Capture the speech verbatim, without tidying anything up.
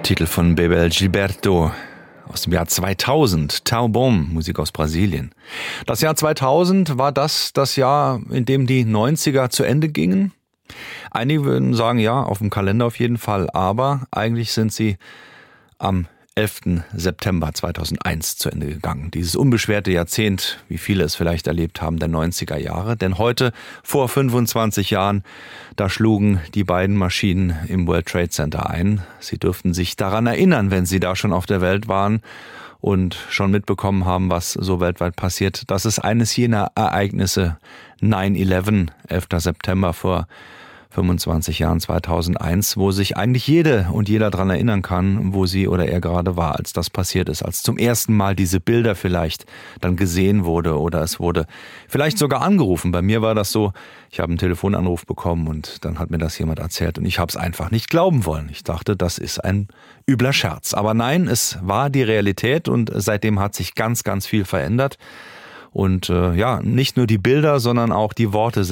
Titel von Bebel Gilberto aus dem Jahr zweitausend, Tão Bom, Musik aus Brasilien. Das Jahr zweitausend war das das Jahr, in dem die neunziger zu Ende gingen. Einige würden sagen, ja, auf dem Kalender auf jeden Fall, aber eigentlich sind sie am elften September zweitausendeins zu Ende gegangen. Dieses unbeschwerte Jahrzehnt, wie viele es vielleicht erlebt haben, der neunziger Jahre. Denn heute, vor fünfundzwanzig Jahren, da schlugen die beiden Maschinen im World Trade Center ein. Sie dürften sich daran erinnern, wenn sie da schon auf der Welt waren und schon mitbekommen haben, was so weltweit passiert. Das ist eines jener Ereignisse, neun elf, elfter September vor fünfundzwanzig Jahren, zweitausendeins, wo sich eigentlich jede und jeder dran erinnern kann, wo sie oder er gerade war, als das passiert ist, als zum ersten Mal diese Bilder vielleicht dann gesehen wurde oder es wurde vielleicht sogar angerufen. Bei mir war das so, ich habe einen Telefonanruf bekommen und dann hat mir das jemand erzählt und ich habe es einfach nicht glauben wollen. Ich dachte, das ist ein übler Scherz. Aber nein, es war die Realität und seitdem hat sich ganz, ganz viel verändert. Und äh, ja, nicht nur die Bilder, sondern auch die Worte sind